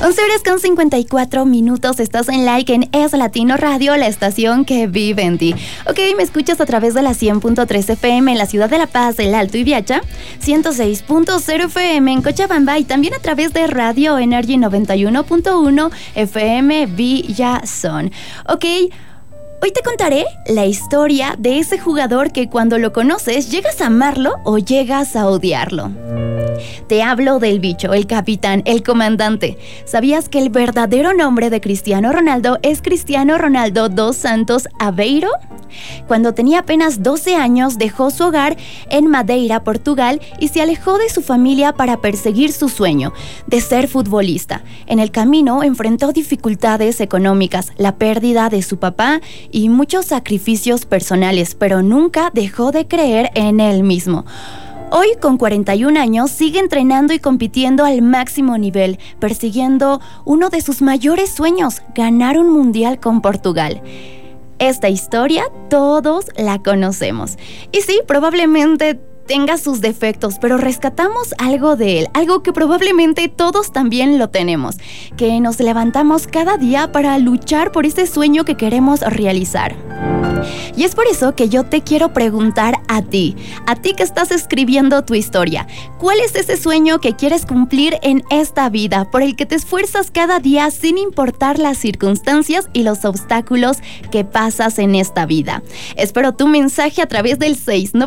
11:54, estás en Like en Es Latino Radio, la estación que vive en ti. Ok, me escuchas a través de la 100.3 FM en la ciudad de La Paz, El Alto y Viacha, 106.0 FM en Cochabamba y también a través de Radio Energy 91.1 FM Villazón. Ok, hoy te contaré la historia de ese jugador que cuando lo conoces llegas a amarlo o llegas a odiarlo. Te hablo del bicho, el capitán, el comandante. ¿Sabías que el verdadero nombre de Cristiano Ronaldo es Cristiano Ronaldo dos Santos Aveiro? Cuando tenía apenas 12 años dejó su hogar en Madeira, Portugal, y se alejó de su familia para perseguir su sueño de ser futbolista. En el camino enfrentó dificultades económicas, la pérdida de su papá y muchos sacrificios personales, pero nunca dejó de creer en él mismo. Hoy, con 41 años, sigue entrenando y compitiendo al máximo nivel, persiguiendo uno de sus mayores sueños, ganar un mundial con Portugal. Esta historia todos la conocemos. Y sí, probablemente tenga sus defectos, pero rescatamos algo de él, algo que probablemente todos también lo tenemos, que nos levantamos cada día para luchar por ese sueño que queremos realizar. Y es por eso que yo te quiero preguntar a ti que estás escribiendo tu historia, ¿cuál es ese sueño que quieres cumplir en esta vida, por el que te esfuerzas cada día sin importar las circunstancias y los obstáculos que pasas en esta vida? Espero tu mensaje a través del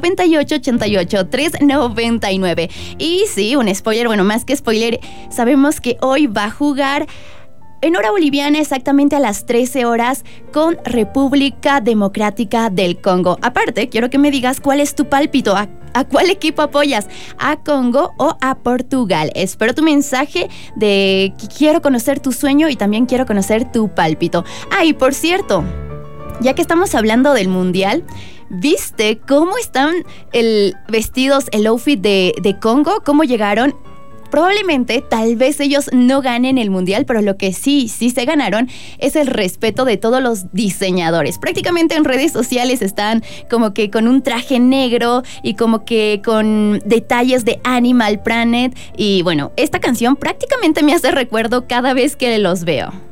698-88-399. Y sí, un spoiler, bueno, más que spoiler, sabemos que hoy va a jugar en hora boliviana exactamente a las 13 horas con República Democrática del Congo. Aparte, quiero que me digas cuál es tu pálpito, a cuál equipo apoyas, a Congo o a Portugal. Espero tu mensaje de que quiero conocer tu sueño y también quiero conocer tu pálpito. Y por cierto, ya que estamos hablando del mundial, ¿viste cómo están vestidos el outfit de Congo? ¿Cómo llegaron? Probablemente, tal vez ellos no ganen el mundial, pero lo que sí se ganaron es el respeto de todos los diseñadores. Prácticamente en redes sociales están como que con un traje negro y como que con detalles de Animal Planet. Y bueno, esta canción prácticamente me hace recuerdo cada vez que los veo.